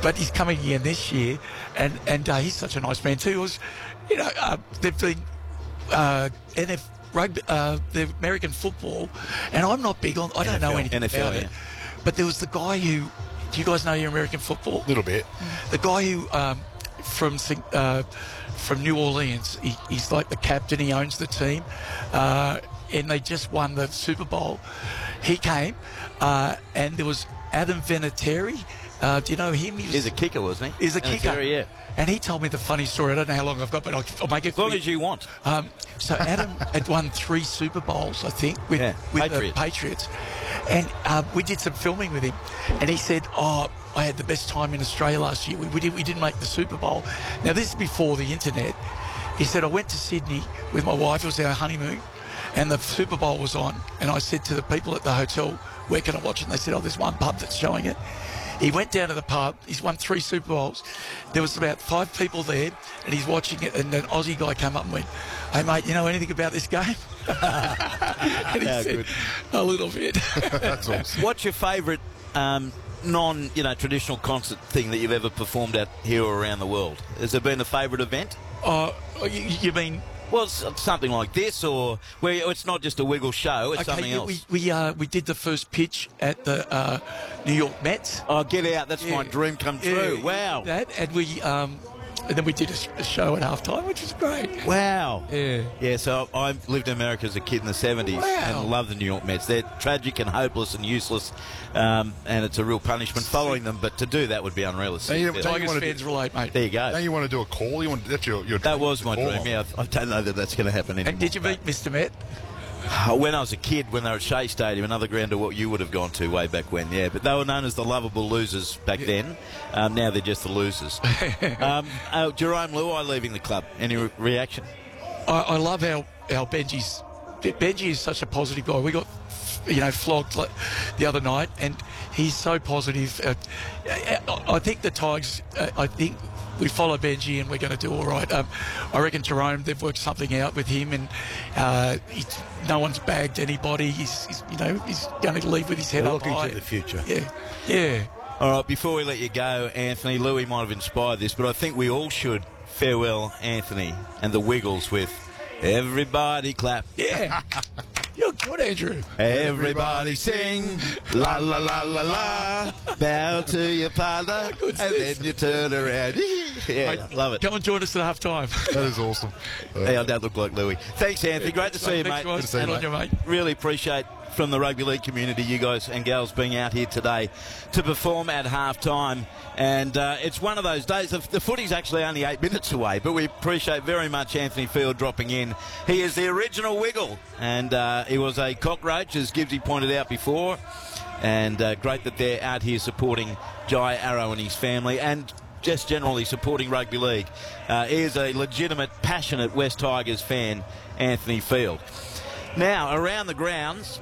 but he's coming again this year, and he's such a nice man too. It was, they've been rugby, the American football, and I'm not big on. I don't know anything about it. But there was the guy who. Do you guys know your American football? A little bit. The guy who from New Orleans, he's like the captain. He owns the team, and they just won the Super Bowl. He came, and there was Adam Vinatieri. Do you know him? He's a kicker, wasn't he? He's a kicker. Yeah. And he told me the funny story. I don't know how long I've got, but I'll make it as long as you want. So Adam had won 3 Super Bowls, I think, with the Patriots. And we did some filming with him. And he said, I had the best time in Australia last year. We didn't make the Super Bowl. Now, this is before the internet. He said, I went to Sydney with my wife. It was our honeymoon. And the Super Bowl was on. And I said to the people at the hotel, where can I watch it? And they said, there's one pub that's showing it. He went down to the pub. He's won 3 Super Bowls. There was about 5 people there, and he's watching it. And an Aussie guy came up and went, "Hey, mate, you know anything about this game?" And he said, good. "A little bit." That's awesome. What's your favourite traditional concert thing that you've ever performed at here or around the world? Has there been a favourite event? You mean? Well, something like this, or where it's not just a Wiggle show, it's something else. We did the first pitch at the New York Mets. Oh, get out! That's my dream come true. Wow. That, and then we did a show at halftime, which was great. Wow. Yeah. Yeah, so I lived in America as a kid in the 70s and loved the New York Mets. They're tragic and hopeless and useless, and it's a real punishment following them, but to do that would be unrealistic. Tigers fans relate, mate. There you go. Now you want to do a call? That's your that was my dream, yeah. I don't know that that's going to happen anymore. And did you meet Mr. Met? When I was a kid, when they were at Shea Stadium, another ground to what you would have gone to way back when, yeah. But they were known as the lovable losers back then. Now they're just the losers. Jerome Luai leaving the club. Any reaction? I love how Benji is such a positive guy. We got flogged the other night, and he's so positive. I think the Tigers. I think we follow Benji, and we're going to do all right. I reckon Jerome, they've worked something out with him, and no one's bagged anybody. He's going to leave with his head up high. Looking to the future. Yeah. All right, before we let you go, Anthony, Louis might have inspired this, but I think we all should farewell Anthony and the Wiggles with "Everybody Clap." Yeah. You're good, Andrew. Everybody sing, la la la la la, bow to your father, and then you turn around. Yeah, mate, love it. Come and join us at half time. That is awesome. Hey, I don't look like Louis. Thanks, Anthony. Great to see you, mate. Good to see you, mate. Really appreciate from the rugby league community, you guys and gals being out here today to perform at half time. And it's one of those days. The footy's actually only 8 minutes away, but we appreciate very much Anthony Field dropping in. He is the original Wiggle, and he was a cockroach, as Gibbsy pointed out before. And great that they're out here supporting Jai Arrow and his family, and just generally supporting rugby league. He is a legitimate, passionate West Tigers fan, Anthony Field. Now, around the grounds,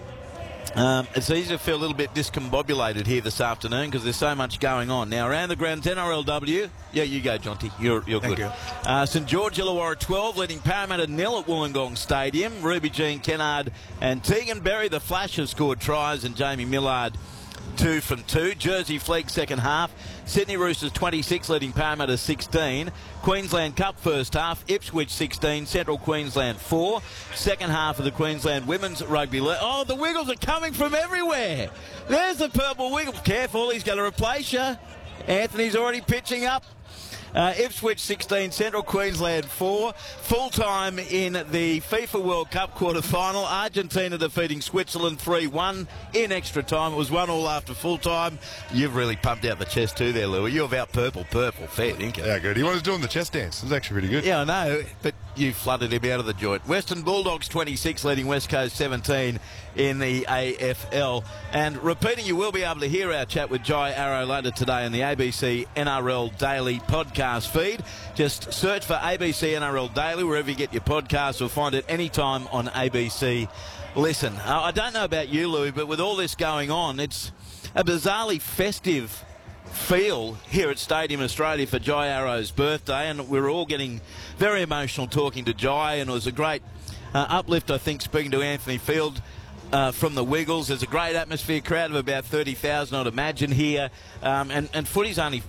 it's easy to feel a little bit discombobulated here this afternoon because there's so much going on. Now, around the grounds, NRLW. Yeah, you go, Jonty. You're good. You. St George Illawarra 12 leading Parramatta 0 at Wollongong Stadium. Ruby Jean Kennard and Tegan Berry, the Flash, have scored tries, and Jamie Millard 2 from 2. Jersey Flegg second half. Sydney Roosters 26 leading Parramatta 16. Queensland Cup first half. Ipswich 16. Central Queensland 4. Second half of the Queensland Women's Rugby League. Oh, the Wiggles are coming from everywhere. There's the purple Wiggle. Careful, he's going to replace you. Anthony's already pitching up. Ipswich 16, Central Queensland 4. Full-time in the FIFA World Cup quarter-final. Argentina defeating Switzerland 3-1 in extra time. It was 1-1 after full-time. You've really pumped out the chest too there, Louis. You're about purple. Fair dinkum. Yeah, good. He was doing the chest dance. It was actually pretty good. Yeah, I know, but you flooded him out of the joint. Western Bulldogs 26 leading West Coast 17 in the AFL. And repeating, you will be able to hear our chat with Jai Arrow later today on the ABC NRL Daily podcast feed. Just search for ABC NRL Daily wherever you get your podcasts, or find it anytime on ABC Listen. I don't know about you, Louis, but with all this going on, it's a bizarrely festive feel here at Stadium Australia for Jai Arrow's birthday, and we were all getting very emotional talking to Jai, and it was a great uplift, I think, speaking to Anthony Field from the Wiggles. There's a great atmosphere, crowd of about 30,000, I'd imagine, here, and footy's only